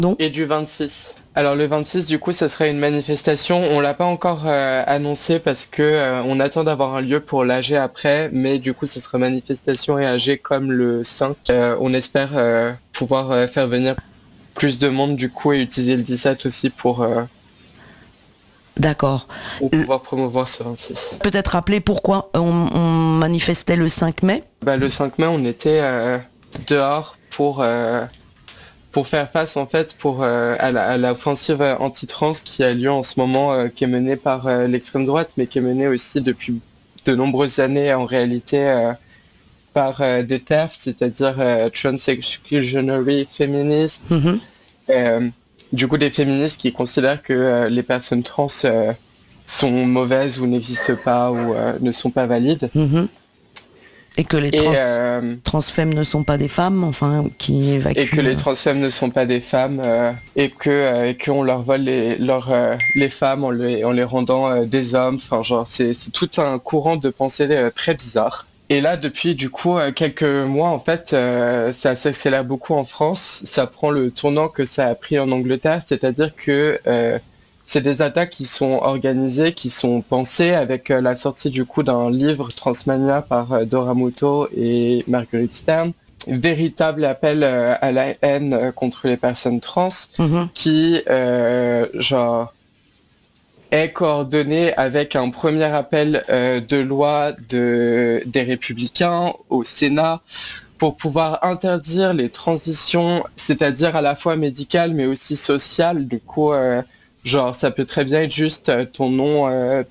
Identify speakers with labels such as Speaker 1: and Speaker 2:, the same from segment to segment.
Speaker 1: Et du 26. Alors le 26, du coup, ça serait une manifestation. On l'a pas encore annoncé parce que on attend d'avoir un lieu pour l'AG après, mais du coup, ce sera manifestation et AG comme le 5. On espère pouvoir faire venir plus de monde du coup et utiliser le 17 aussi pour
Speaker 2: D'accord.
Speaker 1: pouvoir promouvoir ce 26.
Speaker 2: Peut-être rappeler pourquoi on manifestait le 5 mai.
Speaker 1: Le 5 mai, on était dehors pour faire face en fait à l'offensive anti-trans qui a lieu en ce moment, qui est menée par l'extrême droite, mais qui est menée aussi depuis de nombreuses années en réalité par des TERF, c'est-à-dire Trans Exclusionary Feminists. Du coup, des féministes qui considèrent que les personnes trans sont mauvaises ou n'existent pas ou ne sont pas valides.
Speaker 2: Et que les transfemmes ne sont pas des femmes, enfin, qui évacuent...
Speaker 1: Et que les transfemmes ne sont pas des femmes, et qu'on leur vole les femmes en les rendant des hommes. Enfin, genre, c'est tout un courant de pensée très bizarre. Et là, depuis du coup quelques mois, en fait, ça s'accélère beaucoup en France. Ça prend le tournant que ça a pris en Angleterre, c'est-à-dire que c'est des attaques qui sont organisées, qui sont pensées avec la sortie du coup d'un livre Transmania par Dora Muto et Marguerite Stern. Véritable appel à la haine contre les personnes trans, qui est coordonné avec un premier appel de loi des Républicains au Sénat pour pouvoir interdire les transitions, c'est-à-dire à la fois médicales mais aussi sociales. Du coup, ça peut très bien être juste ton nom,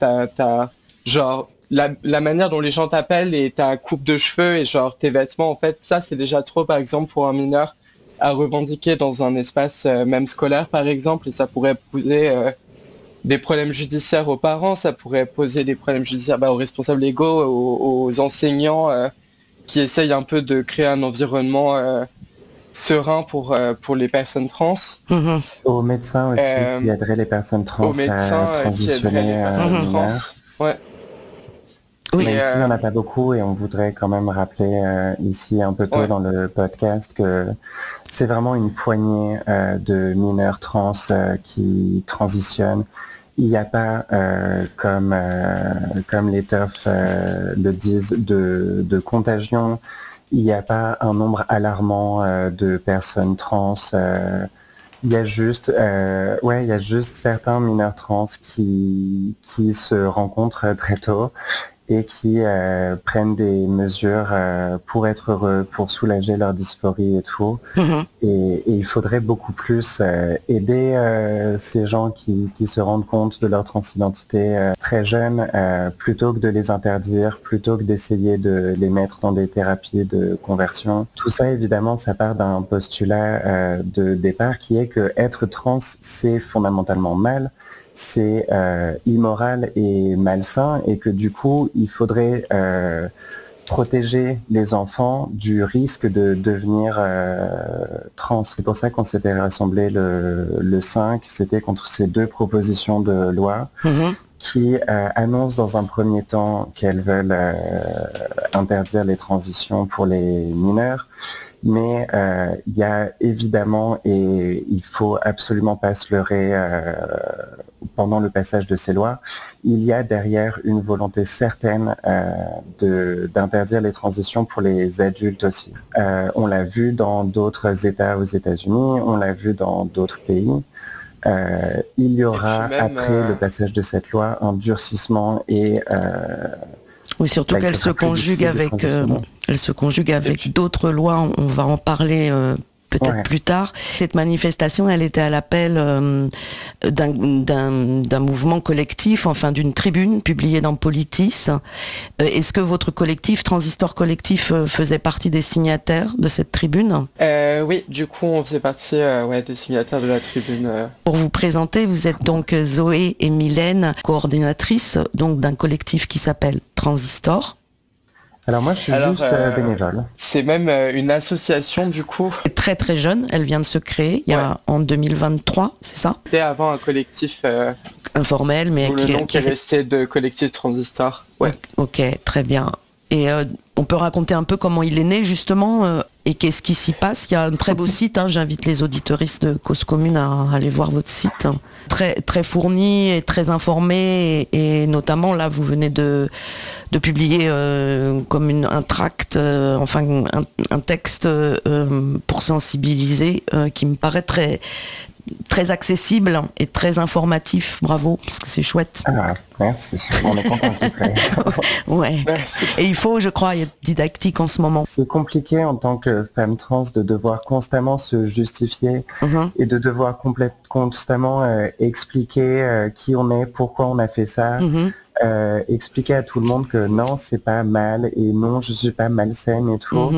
Speaker 1: la manière dont les gens t'appellent et ta coupe de cheveux et tes vêtements. En fait, ça c'est déjà trop, par exemple, pour un mineur à revendiquer dans un espace même scolaire, par exemple, et ça pourrait poser des problèmes judiciaires aux parents, ça pourrait poser des problèmes judiciaires aux responsables légaux, aux enseignants qui essayent un peu de créer un environnement serein pour les personnes trans.
Speaker 3: Aux médecins aussi qui aideraient les personnes trans à transitionner mineurs.
Speaker 1: Ouais.
Speaker 3: Oui. Même s'il n'y en a pas beaucoup, et on voudrait quand même rappeler ici un peu tôt dans le podcast que c'est vraiment une poignée de mineurs trans qui transitionnent. Il n'y a pas, comme les TERF le disent, de contagion. Il n'y a pas un nombre alarmant de personnes trans. Il y a juste certains mineurs trans qui se rencontrent très tôt et qui prennent des mesures pour être heureux, pour soulager leur dysphorie et tout. Et il faudrait beaucoup plus aider ces gens qui se rendent compte de leur transidentité très jeunes, plutôt que de les interdire, plutôt que d'essayer de les mettre dans des thérapies de conversion. Tout ça, évidemment, ça part d'un postulat de départ qui est que être trans, c'est fondamentalement mal. C'est immoral et malsain, et que du coup, il faudrait protéger les enfants du risque de devenir trans. C'est pour ça qu'on s'était rassemblés le 5, c'était contre ces deux propositions de loi qui annoncent dans un premier temps qu'elles veulent interdire les transitions pour les mineurs. Mais il y a évidemment, et il faut absolument pas se leurrer pendant le passage de ces lois, il y a derrière une volonté certaine d'interdire les transitions pour les adultes aussi. On l'a vu dans d'autres États aux États-Unis, on l'a vu dans d'autres pays. Il y aura, après le passage de cette loi, un durcissement et...
Speaker 2: oui, surtout qu'elle se conjugue avec d'autres lois, on va en parler peut-être plus tard. Cette manifestation, elle était à l'appel d'un mouvement collectif, enfin d'une tribune publiée dans Politis. Est-ce que votre collectif, Transistor Collectif, faisait partie des signataires de cette tribune ?
Speaker 1: Oui, du coup, on faisait partie des signataires de la tribune.
Speaker 2: Pour vous présenter, vous êtes donc Zoé et Mylène, coordinatrices donc d'un collectif qui s'appelle Transistor.
Speaker 3: Alors moi je suis juste bénévole.
Speaker 1: C'est même une association du coup.
Speaker 2: Très très jeune, elle vient de se créer en 2023, c'est ça ?
Speaker 1: C'était avant un collectif
Speaker 2: informel, mais
Speaker 1: qui est resté de collectif Transistor. Ouais.
Speaker 2: Ok, très bien. Et on peut raconter un peu comment il est né justement Et qu'est-ce qui s'y passe? Il y a un très beau site, j'invite les auditeuristes de Cause Commune à aller voir votre site. Très, très fourni et très informé, et notamment là, vous venez de publier comme un tract, un texte pour sensibiliser, qui me paraît très, très accessible et très informatif. Bravo, parce que c'est chouette.
Speaker 3: Ah, merci. On est content de faire.
Speaker 2: Ouais. Et il faut, je crois, être didactique en ce moment.
Speaker 3: C'est compliqué en tant que femme trans de devoir constamment se justifier et de devoir constamment expliquer qui on est, pourquoi on a fait ça. Expliquer à tout le monde que non, c'est pas mal et non, je suis pas malsaine et tout.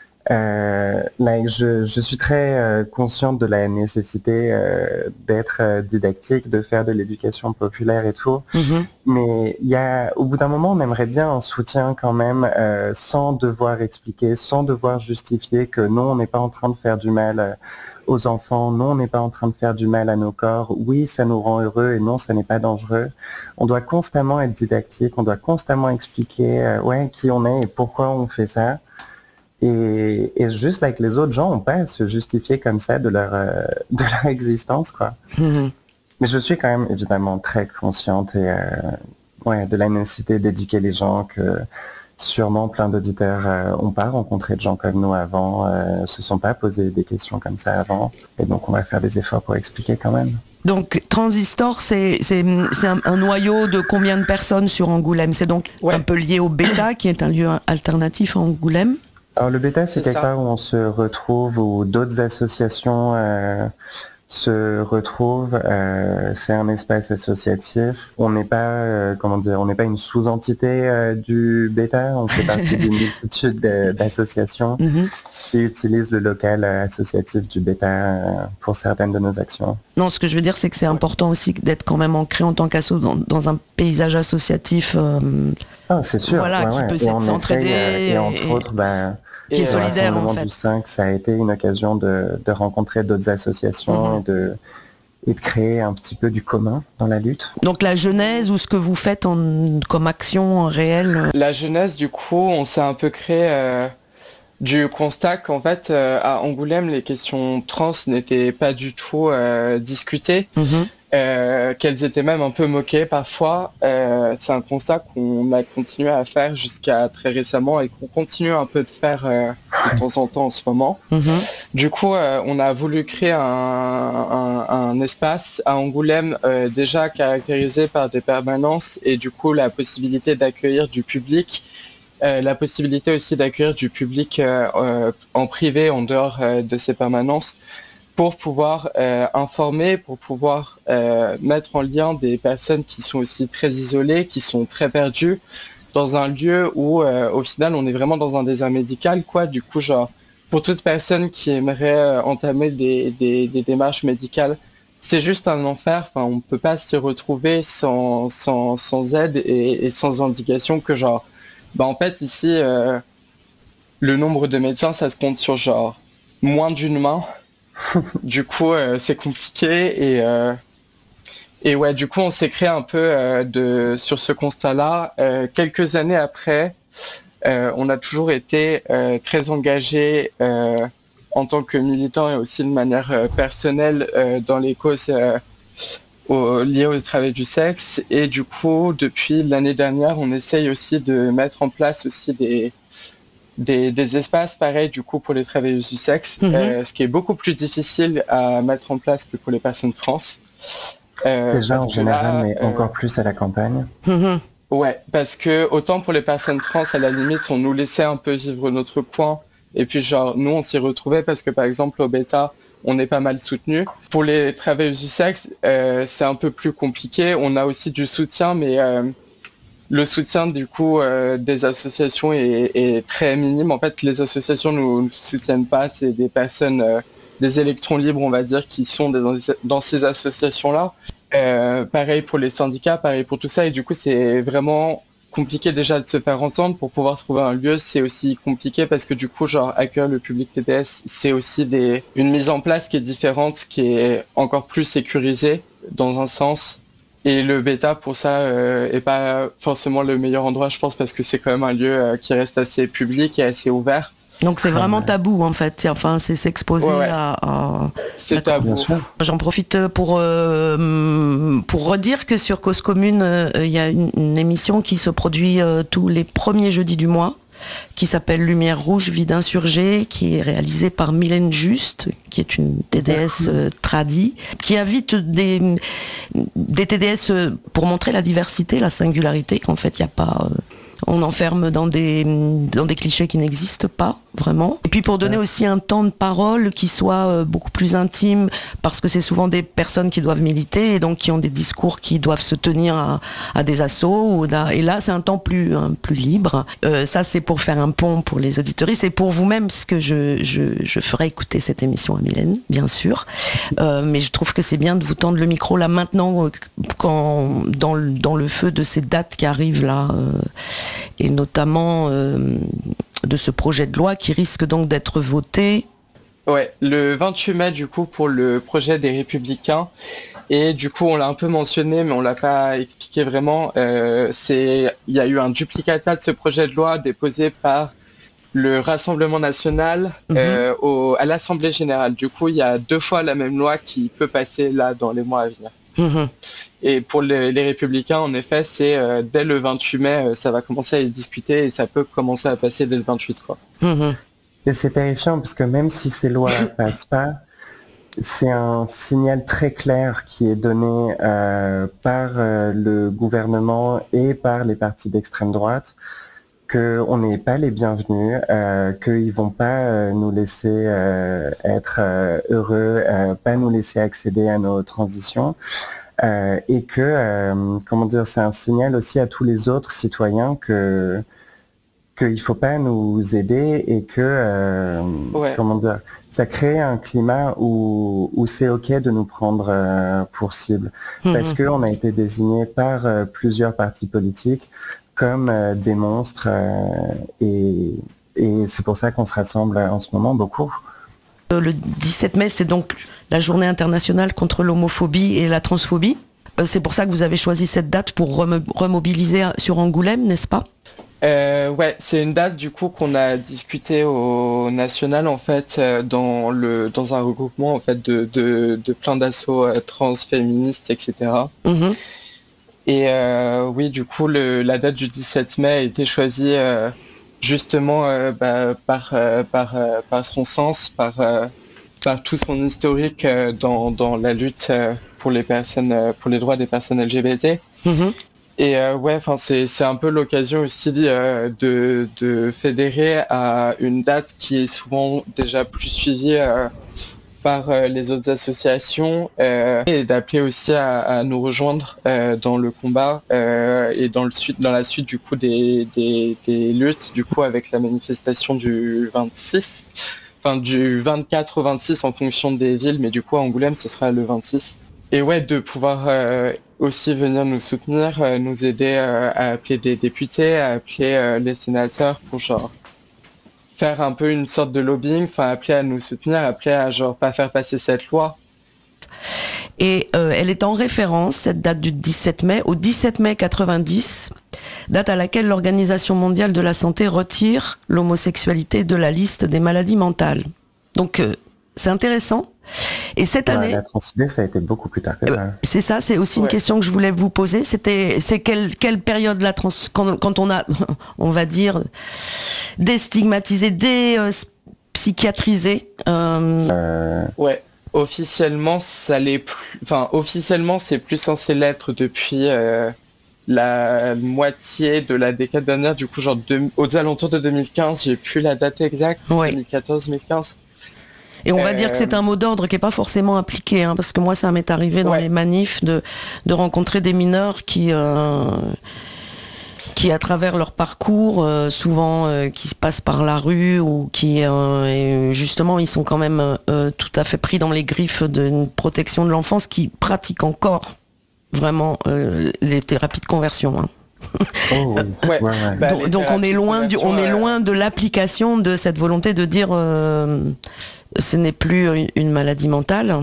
Speaker 3: Je suis très consciente de la nécessité d'être didactique, de faire de l'éducation populaire et tout. Mais au bout d'un moment, on aimerait bien un soutien quand même, sans devoir expliquer, sans devoir justifier que non, on n'est pas en train de faire du mal aux enfants, non, on n'est pas en train de faire du mal à nos corps, oui, ça nous rend heureux et non, ça n'est pas dangereux. On doit constamment être didactique, on doit constamment expliquer qui on est et pourquoi on fait ça. Et juste like les autres gens n'ont pas à se justifier comme ça de leur existence, quoi. Mais je suis quand même évidemment très consciente de la nécessité d'éduquer les gens, que sûrement plein d'auditeurs n'ont pas rencontré de gens comme nous avant, se sont pas posé des questions comme ça avant, et donc on va faire des efforts pour expliquer quand même.
Speaker 2: Donc Transistor, c'est un noyau de combien de personnes sur Angoulême? C'est donc un peu lié au Bêta, qui est un lieu alternatif à Angoulême.
Speaker 3: Alors le Bêta, c'est quelque part où on se retrouve, où d'autres associations se retrouvent. C'est un espace associatif. On n'est pas, on n'est pas une sous-entité du Bêta. On fait partie d'une multitude d'associations qui utilisent le local associatif du Bêta pour certaines de nos actions.
Speaker 2: Non, ce que je veux dire, c'est que c'est important aussi d'être quand même ancré en tant qu'asso dans un paysage associatif.
Speaker 3: C'est sûr.
Speaker 2: Voilà, qui peut s'entraider.
Speaker 3: Et entre autres,
Speaker 2: qui est solidaire en fait.
Speaker 3: Du 5, ça a été une occasion de rencontrer d'autres associations et de créer un petit peu du commun dans la lutte.
Speaker 2: Donc la genèse ou ce que vous faites comme action réelle?
Speaker 1: La genèse, du coup, on s'est un peu créé du constat qu'en fait, à Angoulême, les questions trans n'étaient pas du tout discutées. Qu'elles étaient même un peu moquées parfois. C'est un constat qu'on a continué à faire jusqu'à très récemment et qu'on continue un peu de faire de temps en temps en ce moment. Du coup, on a voulu créer un espace à Angoulême déjà caractérisé par des permanences et du coup la possibilité d'accueillir du public. La possibilité aussi d'accueillir du public en privé, en dehors de ces permanences, pour pouvoir informer, pour pouvoir mettre en lien des personnes qui sont aussi très isolées, qui sont très perdues, dans un lieu où au final on est vraiment dans un désert médical, quoi. Du coup, genre, pour toute personne qui aimerait entamer des démarches médicales, c'est juste un enfer. Enfin, on peut pas s'y retrouver sans aide et sans indication que genre, en fait ici, le nombre de médecins, ça se compte sur genre moins d'une main. Du coup, c'est compliqué et ouais, du coup, on s'est créé un peu sur ce constat-là. Quelques années après, on a toujours été très engagés en tant que militants et aussi de manière personnelle dans les causes liées au travail du sexe. Et du coup, depuis l'année dernière, on essaye aussi de mettre en place aussi des espaces pareils du coup pour les travailleuses du sexe, ce qui est beaucoup plus difficile à mettre en place que pour les personnes trans.
Speaker 3: Déjà en général, mais encore plus à la campagne.
Speaker 1: Ouais, parce que autant pour les personnes trans, à la limite, on nous laissait un peu vivre notre coin, et puis genre nous on s'y retrouvait parce que par exemple au Bêta, on est pas mal soutenu. Pour les travailleuses du sexe, c'est un peu plus compliqué. On a aussi du soutien, mais le soutien du coup des associations est très minime. En fait, les associations nous soutiennent pas. C'est des personnes, des électrons libres, on va dire, qui sont dans ces associations-là. Pareil pour les syndicats, pareil pour tout ça. Et du coup, c'est vraiment compliqué déjà de se faire ensemble. Pour pouvoir trouver un lieu, c'est aussi compliqué parce que du coup, genre accueillir le public TPS, c'est aussi une mise en place qui est différente, qui est encore plus sécurisée dans un sens. Et le Bêta, pour ça, est pas forcément le meilleur endroit, je pense, parce que c'est quand même un lieu qui reste assez public et assez ouvert.
Speaker 2: Donc c'est vraiment tabou en fait, enfin c'est s'exposer à...
Speaker 1: C'est tabou.
Speaker 2: J'en profite pour redire que sur Cause Commune, il y a une émission qui se produit tous les premiers jeudis du mois, qui s'appelle Lumière Rouge, Vie d'insurgés, qui est réalisée par Mylène Juste, qui est une TDS tradie, qui invite des TDS pour montrer la diversité, la singularité, qu'en fait il n'y a pas... on enferme dans des clichés qui n'existent pas vraiment. Et puis pour donner aussi un temps de parole qui soit beaucoup plus intime, parce que c'est souvent des personnes qui doivent militer et donc qui ont des discours qui doivent se tenir à des assauts. Et là, c'est un temps plus libre. Ça, c'est pour faire un pont pour les auditeuristes et pour vous-même, parce que je ferai écouter cette émission à Mylène, bien sûr. Mais je trouve que c'est bien de vous tendre le micro là maintenant, quand dans le feu de ces dates qui arrivent là, et notamment de ce projet de loi qui risque donc d'être voté.
Speaker 1: Ouais, le 28 mai du coup pour le projet des Républicains. Et du coup on l'a un peu mentionné mais on l'a pas expliqué vraiment. Il y a eu un duplicata de ce projet de loi déposé par le Rassemblement national à l'Assemblée générale. Du coup il y a 2 fois la même loi qui peut passer là dans les mois à venir. Et pour les Républicains, en effet, c'est dès le 28 mai, ça va commencer à être discuté et ça peut commencer à passer dès le 28, quoi.
Speaker 3: Et c'est terrifiant parce que même si ces lois ne passent pas, c'est un signal très clair qui est donné par le gouvernement et par les partis d'extrême droite qu'on n'est pas les bienvenus, qu'ils vont pas nous laisser être heureux, pas nous laisser accéder à nos transitions, et que, c'est un signal aussi à tous les autres citoyens qu'il faut pas nous aider et que, ça crée un climat où c'est ok de nous prendre pour cible, parce qu'on a été désigné par plusieurs partis politiques comme des monstres et c'est pour ça qu'on se rassemble en ce moment beaucoup.
Speaker 2: Le 17 mai, c'est donc la journée internationale contre l'homophobie et la transphobie. C'est pour ça que vous avez choisi cette date pour remobiliser sur Angoulême, n'est-ce pas ?
Speaker 1: Ouais, c'est une date du coup qu'on a discuté au national en fait dans un regroupement en fait de plein d'assauts trans, féministes, etc. Et oui, du coup, la date du 17 mai a été choisie justement par son sens, par tout son historique dans la lutte pour les droits des personnes LGBT. Et c'est un peu l'occasion aussi de fédérer à une date qui est souvent déjà plus suivie par les autres associations et d'appeler aussi à nous rejoindre dans le combat et dans la suite du coup des luttes du coup avec la manifestation du 26, enfin du 24 au 26 en fonction des villes, mais du coup à Angoulême ce sera le 26. Et ouais, de pouvoir aussi venir nous soutenir, nous aider à appeler des députés, à appeler les sénateurs pour faire un peu une sorte de lobbying, enfin appeler à nous soutenir, appeler à pas faire passer cette loi.
Speaker 2: Et elle est en référence, cette date du 17 mai, au 17 mai 90, date à laquelle l'Organisation mondiale de la santé retire l'homosexualité de la liste des maladies mentales. Donc c'est intéressant. Et cette année,
Speaker 3: la transidée, ça a été beaucoup plus tard que ça.
Speaker 2: C'est ça, c'est aussi une question que je voulais vous poser. C'est quelle période quand on a, on va dire, déstigmatisé, psychiatrisé.
Speaker 1: Ouais, officiellement, ça l'est plus. Enfin, officiellement, c'est plus censé l'être depuis la moitié de la décade dernière. Du coup, aux alentours de 2015, j'ai plus la date exacte. 2014-2015.
Speaker 2: Et on va dire que c'est un mot d'ordre qui n'est pas forcément appliqué, hein, parce que moi, ça m'est arrivé dans les manifs de rencontrer des mineurs qui, à travers leur parcours, souvent qui se passent par la rue ou qui, justement, ils sont quand même tout à fait pris dans les griffes d'une protection de l'enfance qui pratiquent encore vraiment les thérapies de conversion. Hein. Donc on est loin de l'application de cette volonté de dire ce n'est plus une maladie mentale.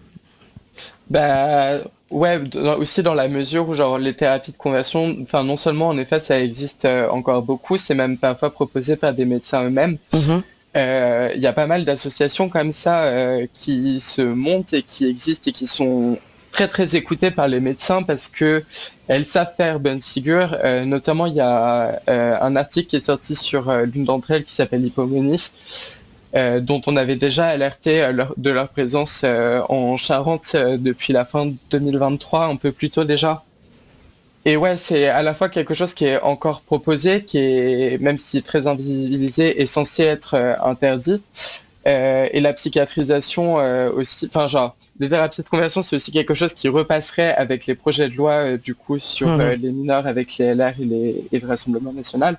Speaker 1: Aussi dans la mesure où les thérapies de conversion, enfin non seulement en effet ça existe encore beaucoup, c'est même parfois proposé par des médecins eux-mêmes. il y a pas mal d'associations comme ça qui se montent et qui existent et qui sont très très écoutées par les médecins parce que elles savent faire bonne figure. Notamment, il y a un article qui est sorti sur l'une d'entre elles qui s'appelle Hypomonie, dont on avait déjà alerté de leur présence en Charente depuis la fin de 2023, un peu plus tôt déjà. Et ouais, c'est à la fois quelque chose qui est encore proposé, qui est, même si très invisibilisé, est censé être interdit. Et la psychiatrisation aussi, enfin genre, les thérapies de conversion, c'est aussi quelque chose qui repasserait avec les projets de loi du coup sur les mineurs avec les LR et le Rassemblement national.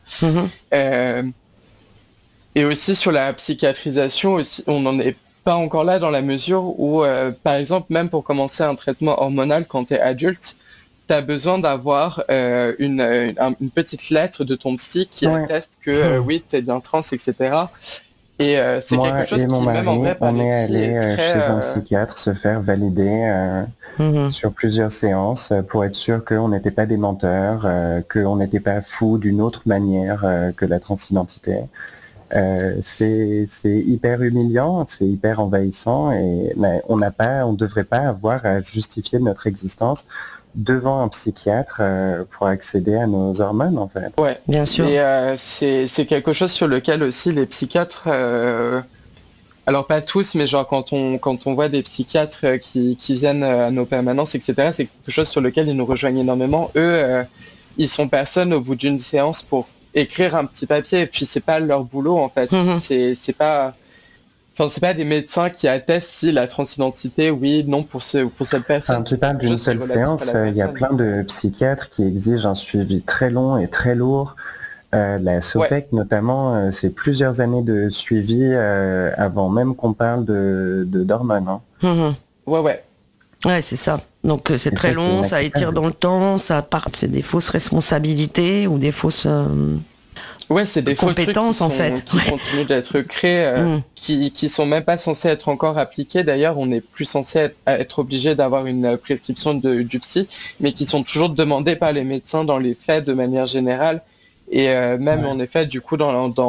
Speaker 1: Et aussi sur la psychiatrisation, aussi, on n'en est pas encore là dans la mesure où, par exemple, même pour commencer un traitement hormonal quand tu es adulte, tu as besoin d'avoir une petite lettre de ton psy qui atteste que oui, tu es bien trans, etc. Et c'est
Speaker 3: moi
Speaker 1: quelque chose
Speaker 3: et mon
Speaker 1: qui,
Speaker 3: mari,
Speaker 1: même en vrai, par
Speaker 3: on est allé
Speaker 1: très,
Speaker 3: chez un psychiatre se faire valider sur plusieurs séances pour être sûr qu'on n'était pas des menteurs, qu'on n'était pas fous d'une autre manière que la transidentité. C'est hyper humiliant, c'est hyper envahissant et on devrait pas avoir à justifier notre existence devant un psychiatre pour accéder à nos hormones en fait.
Speaker 1: Ouais,
Speaker 2: bien sûr.
Speaker 1: Et c'est quelque chose sur lequel aussi les psychiatres, alors pas tous, mais genre quand on voit des psychiatres qui viennent à nos permanences, etc., c'est quelque chose sur lequel ils nous rejoignent énormément. Eux, ils sont personne au bout d'une séance pour écrire un petit papier, et puis c'est pas leur boulot en fait. C'est pas des médecins qui attestent si la transidentité, oui, non pour cette personne.
Speaker 3: Enfin, tu parles d'une seule séance, il y a plein de psychiatres qui exigent un suivi très long et très lourd. La SOFEC notamment, c'est plusieurs années de suivi avant même qu'on parle d'hormones.
Speaker 2: Ouais, c'est ça. Donc c'est très long, ça étire dans le temps, c'est des fausses responsabilités ou des fausses
Speaker 1: c'est des
Speaker 2: compétences en fait
Speaker 1: qui continuent d'être créés, qui sont même pas censés être encore appliqués. D'ailleurs, on n'est plus censé être obligé d'avoir une prescription du psy, mais qui sont toujours demandés par les médecins dans les faits de manière générale. Et même en effet, du coup,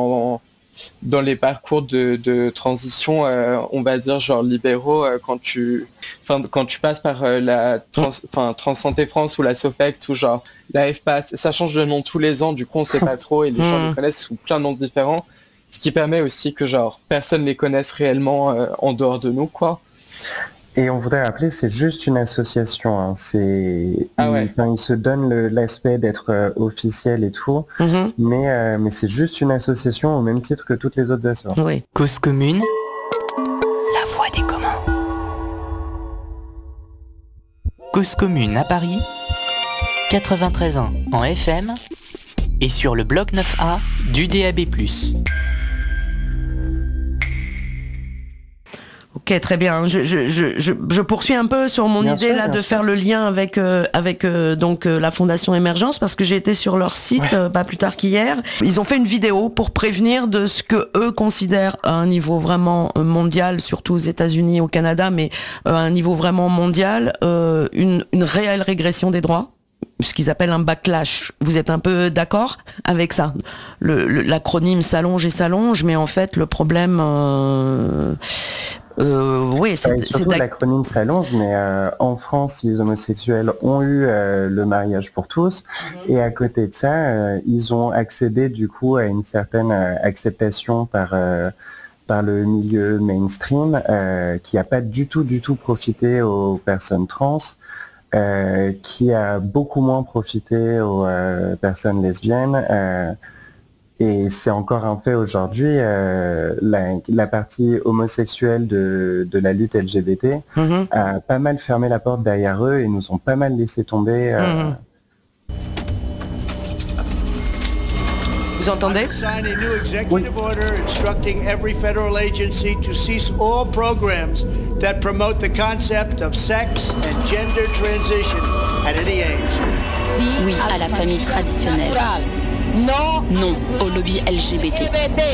Speaker 1: dans les parcours de transition, on va dire genre libéraux, quand tu passes par Trans Santé France ou la SOFEC ou genre la FPAS, ça change de nom tous les ans, du coup on sait pas trop et les gens les connaissent sous plein de noms différents, ce qui permet aussi que genre personne les connaisse réellement en dehors de nous quoi.
Speaker 3: Et on voudrait rappeler, c'est juste une association. Hein. Ils se donnent l'aspect d'être officiel et tout, mais c'est juste une association au même titre que toutes les autres associations.
Speaker 2: Oui.
Speaker 4: Cause commune, la voix des communs. Cause commune à Paris, 93.1 en FM et sur le bloc 9A du DAB+.
Speaker 2: Ok, très bien. Je poursuis un peu sur mon idée de faire le lien avec la Fondation Émergence parce que j'ai été sur leur site pas plus tard qu'hier. Ils ont fait une vidéo pour prévenir de ce que eux considèrent à un niveau vraiment mondial, surtout aux États-Unis, au Canada, mais à un niveau vraiment mondial, une réelle régression des droits. Ce qu'ils appellent un backlash. Vous êtes un peu d'accord avec ça? L'acronyme s'allonge et s'allonge, mais en fait le problème
Speaker 3: surtout l'acronyme s'allonge, mais en France, les homosexuels ont eu le mariage pour tous, et à côté de ça, ils ont accédé du coup à une certaine acceptation par le milieu mainstream, qui n'a pas du tout profité aux personnes trans, qui a beaucoup moins profité aux personnes lesbiennes. Et c'est encore un fait aujourd'hui, la partie homosexuelle de la lutte LGBT a pas mal fermé la porte derrière eux et nous ont pas mal laissé tomber.
Speaker 2: Vous entendez?
Speaker 5: Sign a new executive order instructing every federal agency to cease all programs that promote the concept of sex and gender transition at any age.
Speaker 6: Oui à la famille traditionnelle. Non au lobby LGBT.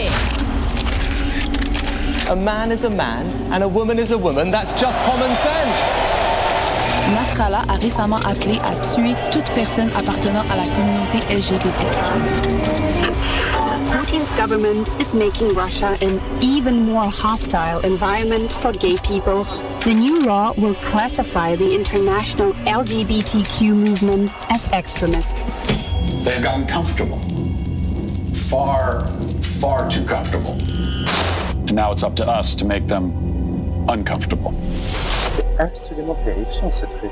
Speaker 7: A man is a man and a woman is a woman. That's just common sense.
Speaker 6: Nasrallah a récemment appelé à tuer toute personne appartenant à la communauté LGBT.
Speaker 8: Putin's government is making Russia an even more hostile environment for gay people. The new law will classify the international LGBTQ movement as extremist.
Speaker 9: They've gotten comfortable. Far, far too comfortable. And now it's up to us to make them uncomfortable.
Speaker 3: C'est absolument terrifiant ce truc.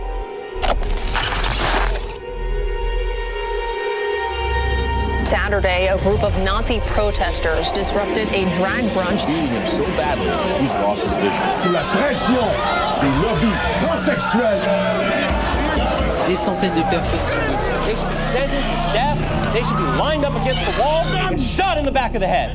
Speaker 10: Saturday, a group of Nazi protesters disrupted a drag brunch.
Speaker 11: Him so badly, he's lost his vision. Sous la pression des lobbies transsexuels.
Speaker 12: Des centaines de personnes sont dessus.
Speaker 13: They should be sentenced to death. They should be lined up against the wall and shot in the back of the head.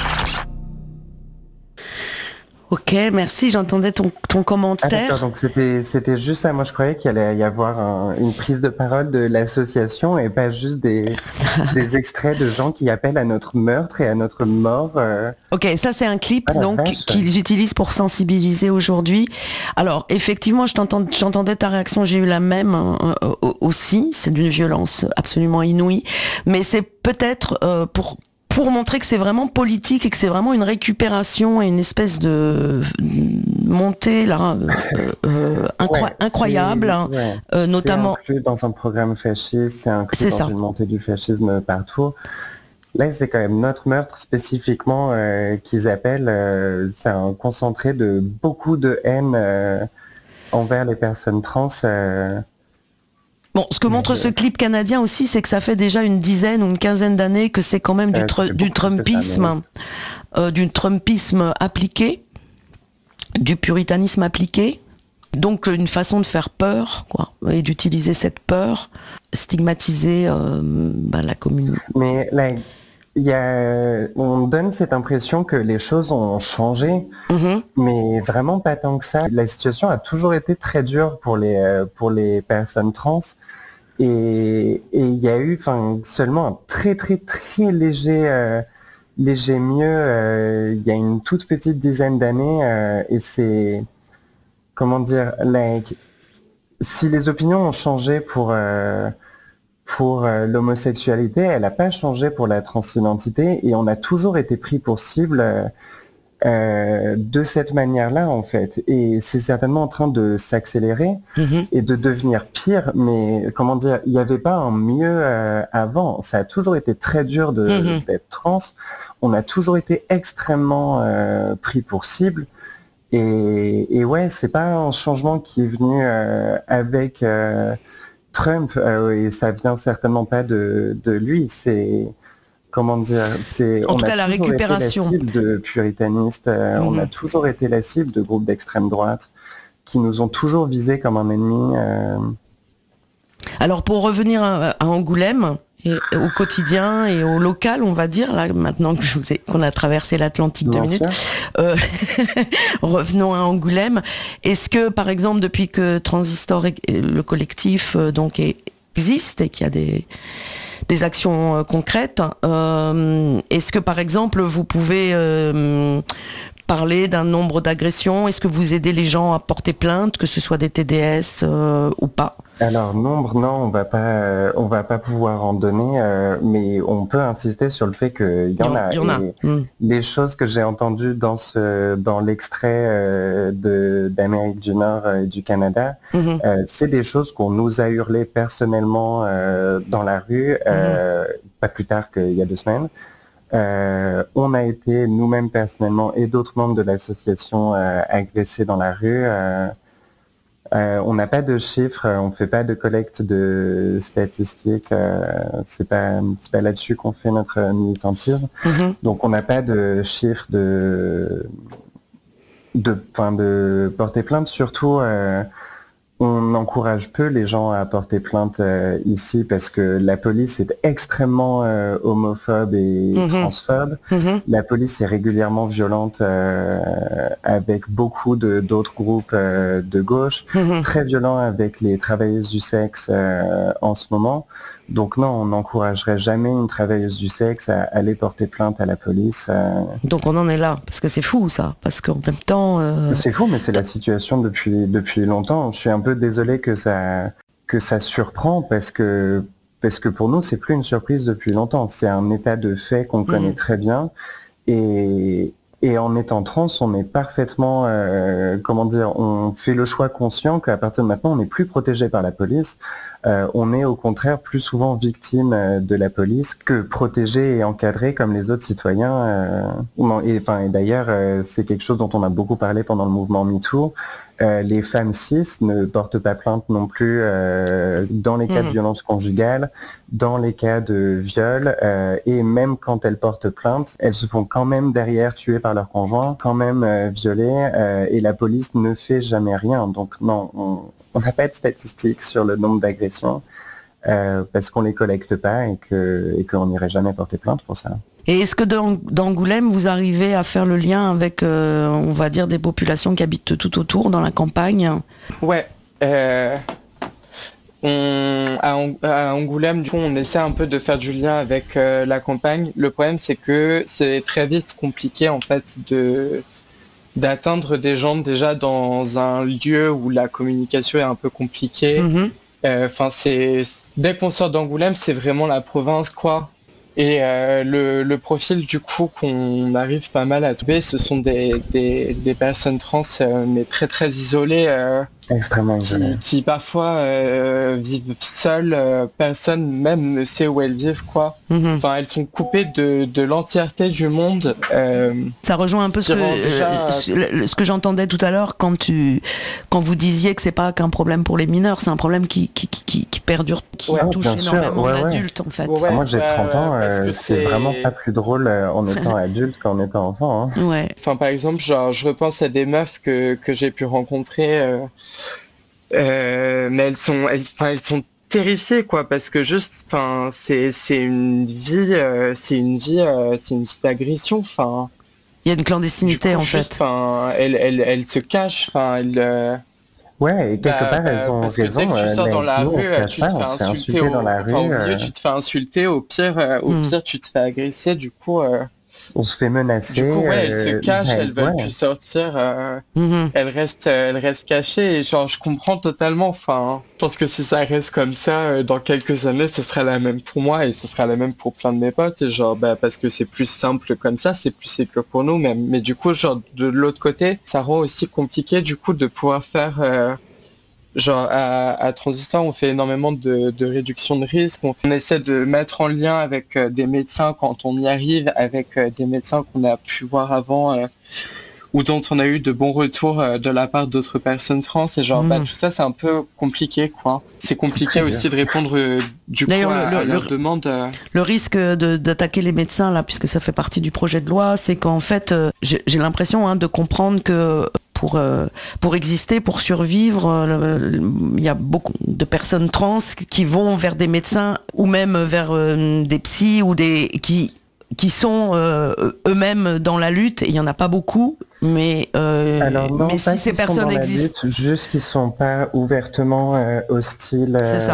Speaker 2: Ok, merci, j'entendais ton commentaire.
Speaker 3: Ah d'accord, donc c'était juste ça. Moi, je croyais qu'il allait y avoir une prise de parole de l'association et pas juste des extraits de gens qui appellent à notre meurtre et à notre mort.
Speaker 2: Ok, ça c'est un clip qu'ils utilisent pour sensibiliser aujourd'hui. Alors, effectivement, j'entendais ta réaction, j'ai eu la même aussi. C'est d'une violence absolument inouïe. Mais c'est peut-être pour montrer que c'est vraiment politique et que c'est vraiment une récupération et une espèce de montée là incroyable, notamment.
Speaker 3: C'est inclus dans un programme fasciste, c'est inclus dans une montée du fascisme partout. Là, c'est quand même notre meurtre spécifiquement qu'ils appellent. C'est un concentré de beaucoup de haine envers les personnes trans.
Speaker 2: Bon, ce que montre ce clip canadien aussi, c'est que ça fait déjà une dizaine ou une quinzaine d'années que c'est quand même du Trumpisme appliqué, du puritanisme appliqué. Donc une façon de faire peur, quoi, et d'utiliser cette peur, stigmatiser la communauté.
Speaker 3: Mais là, on donne cette impression que les choses ont changé, mais vraiment pas tant que ça. La situation a toujours été très dure pour les personnes trans, et il y a eu seulement un très très très léger mieux il y a une toute petite dizaine d'années, et c'est comment dire, si les opinions ont changé pour l'homosexualité, elle n'a pas changé pour la transidentité, et on a toujours été pris pour cible de cette manière-là en fait. Et c'est certainement en train de s'accélérer et de devenir pire, mais comment dire, il n'y avait pas un mieux avant. Ça a toujours été très dur d'être trans, on a toujours été extrêmement pris pour cible. Et ouais, c'est pas un changement qui est venu avec Trump, et ça vient certainement pas de lui. C'est comment dire,
Speaker 2: en tout cas la récupération.
Speaker 3: Été la cible de puritanistes. On a toujours été la cible de groupes d'extrême droite qui nous ont toujours visés comme un ennemi.
Speaker 2: Alors pour revenir à Angoulême. Et au quotidien et au local, on va dire, là, maintenant qu'on a traversé l'Atlantique 2 minutes, revenons à Angoulême. Est-ce que, par exemple, depuis que Transistor, le collectif, existe et qu'il y a des actions concrètes, est-ce que, par exemple, vous pouvez parler d'un nombre d'agressions? Est-ce que vous aidez les gens à porter plainte, que ce soit des TDS ou pas?
Speaker 3: Alors nombre, non, on va pas pouvoir en donner, mais on peut insister sur le fait qu'il y en a. Les choses que j'ai entendues dans l'extrait d'Amérique du Nord et du Canada, c'est des choses qu'on nous a hurlées personnellement dans la rue, pas plus tard qu'il y a 2 semaines. On a été nous-mêmes personnellement et d'autres membres de l'association agressés dans la rue. On n'a pas de chiffres, on fait pas de collecte de statistiques, c'est pas là-dessus qu'on fait notre militantisme. Donc on n'a pas de chiffres de porter plainte. Surtout, on encourage peu les gens à porter plainte ici parce que la police est extrêmement homophobe et transphobe. La police est régulièrement violente avec beaucoup d'autres groupes de gauche, très violent avec les travailleuses du sexe en ce moment. Donc non, on n'encouragerait jamais une travailleuse du sexe à aller porter plainte à la police.
Speaker 2: Donc on en est là, parce que c'est fou ça, parce qu'en même temps...
Speaker 3: C'est fou, mais c'est la situation depuis longtemps. Je suis un peu désolé que ça surprend, parce que parce que pour nous, c'est plus une surprise depuis longtemps. C'est un état de fait qu'on connaît très bien. Et en étant trans, on est parfaitement, on fait le choix conscient qu'à partir de maintenant, on n'est plus protégé par la police. On est au contraire plus souvent victime de la police que protégé et encadré comme les autres citoyens. Et d'ailleurs, c'est quelque chose dont on a beaucoup parlé pendant le mouvement MeToo. Les femmes cis ne portent pas plainte non plus dans les cas de violence conjugale, dans les cas de viol, et même quand elles portent plainte, elles se font quand même derrière tuer par leur conjoint, quand même violées, et la police ne fait jamais rien. Donc non, on n'a pas de statistiques sur le nombre d'agressions parce qu'on les collecte pas et qu'on n'irait jamais porter plainte pour ça.
Speaker 2: Et est-ce que d'Angoulême, vous arrivez à faire le lien avec, on va dire, des populations qui habitent tout autour dans la campagne ?
Speaker 1: Ouais. À Angoulême, du coup, on essaie un peu de faire du lien avec la campagne. Le problème, c'est que c'est très vite compliqué, en fait, d'atteindre des gens déjà dans un lieu où la communication est un peu compliquée. Dès qu'on sort d'Angoulême, c'est vraiment la province, quoi. Et le profil du coup qu'on arrive pas mal à trouver, ce sont des personnes trans mais très très isolées,
Speaker 3: extrêmement isolées,
Speaker 1: qui parfois vivent seules, personne même ne sait où elles vivent, quoi. Enfin, elles sont coupées de l'entièreté du monde.
Speaker 2: Ça rejoint un peu ce que j'entendais tout à l'heure quand vous disiez que c'est pas qu'un problème pour les mineurs, c'est un problème qui perdure, qui touche énormément d'adultes en fait.
Speaker 3: Moi j'ai 30 ans, c'est vraiment pas plus drôle en étant adulte qu'en étant enfant. Hein.
Speaker 2: Ouais.
Speaker 1: Enfin, par exemple, genre, je repense à des meufs que j'ai pu rencontrer, mais elles sont terrifiées, quoi, parce que juste, enfin, c'est une vie d'agression, enfin.
Speaker 2: Il y a une clandestinité en fait.
Speaker 1: Enfin, elles se cachent, enfin,
Speaker 3: Ouais, et quelque part, elles ont raison.
Speaker 1: Dès que tu sors dans la rue, tu te fais insulter
Speaker 3: dans la rue.
Speaker 1: Au milieu, tu te fais insulter, au pire, tu te fais agresser, du coup...
Speaker 3: on se fait menacer.
Speaker 1: Du coup, elles se cachent, elles veulent plus sortir. Elles restent cachées, et genre, je comprends totalement, enfin... Je pense que si ça reste comme ça, dans quelques années, ce sera la même pour moi, et ce sera la même pour plein de mes potes, et genre, parce que c'est plus simple comme ça, c'est plus sécure pour nous, même. Mais du coup, genre, de l'autre côté, ça rend aussi compliqué, du coup, de pouvoir faire... genre à Transistor, on fait énormément de réduction de risque, on essaie de mettre en lien avec des médecins quand on y arrive, avec des médecins qu'on a pu voir avant ou dont on a eu de bons retours de la part d'autres personnes trans, et genre tout ça c'est un peu compliqué, quoi. C'est compliqué aussi de répondre du coup à leur demande.
Speaker 2: Le risque d'attaquer les médecins là, puisque ça fait partie du projet de loi, c'est qu'en fait j'ai l'impression de comprendre que pour exister, pour survivre, il y a beaucoup de personnes trans qui vont vers des médecins ou même vers des psys ou qui sont eux-mêmes dans la lutte, et il n'y en a pas beaucoup, mais si ces personnes existent...
Speaker 3: Juste qu'ils ne sont pas ouvertement hostiles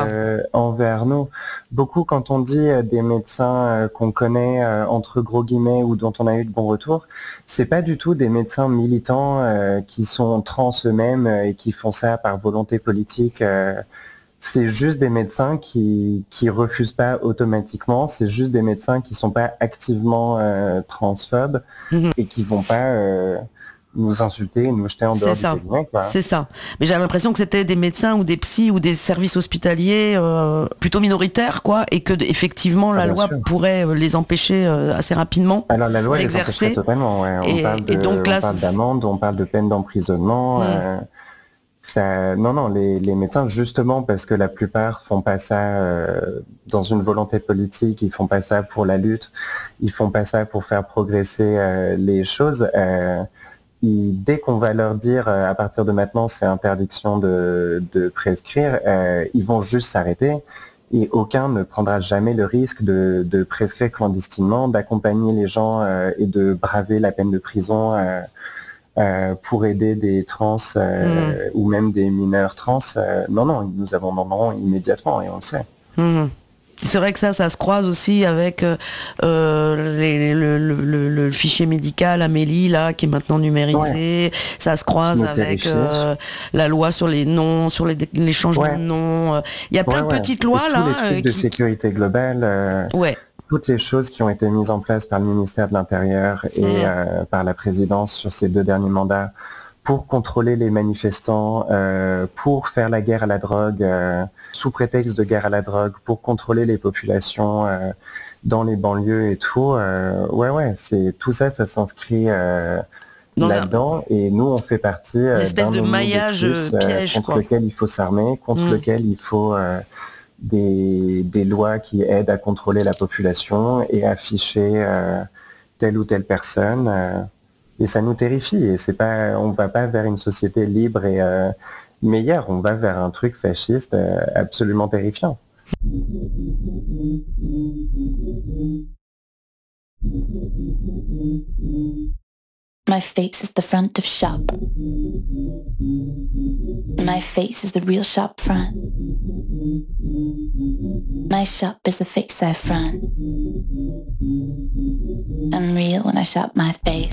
Speaker 3: envers nous. Beaucoup, quand on dit des médecins qu'on connaît, entre gros guillemets, ou dont on a eu de bons retours, c'est pas du tout des médecins militants qui sont trans eux-mêmes et qui font ça par volonté politique. C'est juste des médecins qui refusent pas automatiquement, c'est juste des médecins qui sont pas activement transphobes et qui vont pas nous insulter, nous jeter en dehors du cabinet, quoi.
Speaker 2: C'est ça. Mais j'ai l'impression que c'était des médecins ou des psys ou des services hospitaliers plutôt minoritaires, quoi, et que effectivement la loi pourrait les empêcher assez rapidement d'exercer.
Speaker 3: Alors la loi les empêcherait totalement, ouais. On parle d'amende, on parle de peine d'emprisonnement. Non, les médecins, justement, parce que la plupart font pas ça dans une volonté politique, ils font pas ça pour la lutte, ils font pas ça pour faire progresser les choses. Dès qu'on va leur dire à partir de maintenant c'est interdiction de prescrire, ils vont juste s'arrêter, et aucun ne prendra jamais le risque de prescrire clandestinement, d'accompagner les gens et de braver la peine de prison pour aider des trans ou même des mineurs trans. Non, nous avons non immédiatement, et on le sait.
Speaker 2: C'est vrai que ça se croise aussi avec le fichier médical Amélie là qui est maintenant numérisé. Ouais. Ça se croise avec la loi sur les noms, sur les changements de noms. Il y a plein de petites lois là.
Speaker 3: Les trucs de sécurité globale. Toutes les choses qui ont été mises en place par le ministère de l'Intérieur et par la présidence sur ces 2 derniers mandats pour contrôler les manifestants, pour faire la guerre à la drogue, sous prétexte de guerre à la drogue, pour contrôler les populations dans les banlieues et tout. C'est tout ça s'inscrit là-dedans. Et nous, on fait partie
Speaker 2: d'une espèce de maillage piège
Speaker 3: contre lequel il faut s'armer, contre lequel il faut des lois qui aident à contrôler la population et afficher telle ou telle personne. Et ça nous terrifie. Et on va pas vers une société libre et meilleure. On va vers un truc fasciste absolument terrifiant.
Speaker 14: My face is the front of shop. My face is the real shop front. My shop is the face I front. I'm real when I shop my face.